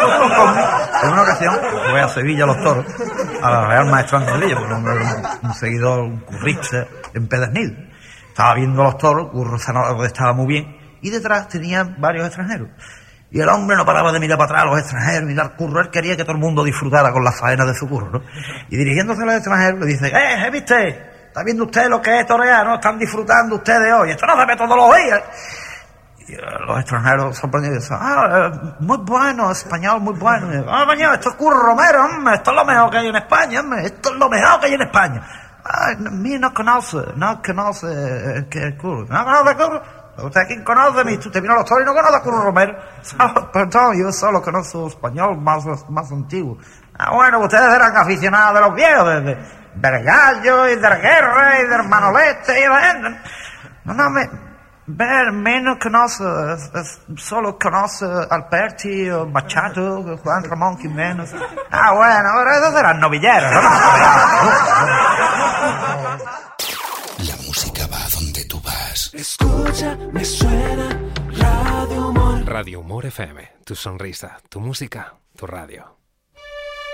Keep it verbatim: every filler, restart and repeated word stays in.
En una ocasión fue a Sevilla a los toros, a la Real Maestranza de Sevilla, porque un, un seguidor, un currista en Pedernil. Estaba viendo los toros, Curro estaba muy bien, y detrás tenía varios extranjeros. Y el hombre no paraba de mirar para atrás a los extranjeros, mirar Curro. Él quería que todo el mundo disfrutara con la faena de su Curro, ¿no? Y dirigiéndose a los extranjeros le dice: ¡Eh, eh, viste! ¿Está viendo usted lo que es torear, no? Están disfrutando ustedes hoy. Esto no se ve todos los días. Y uh, los extranjeros sorprendidos dicen: ah, eh, muy bueno, español, muy bueno. Y, ah, mañana, esto es Curro Romero, hombre, esto es lo mejor que hay en España, hombre, esto es lo mejor que hay en España. Ah, mí no conoce, no conoce eh, que es Curro. ¿No conoce Curro? ¿Usted quién conoce? Usted vino a los toros y no conoce a Curro Romero. Perdón, yo solo conozco español más, más antiguo. Ah, bueno, ustedes eran aficionados de los viejos, de, de, del gallo y de la guerra y del manolete y de... No, no, me... Ver, menos conoce, es, es, solo conoce Alberti, Machado, Juan Ramón Jiménez. Ah, bueno, pero esos eran novilleros, ¿no? La música va donde tú vas. Escucha, me suena Radio Humor. Radio Humor F M, tu sonrisa, tu música, tu radio.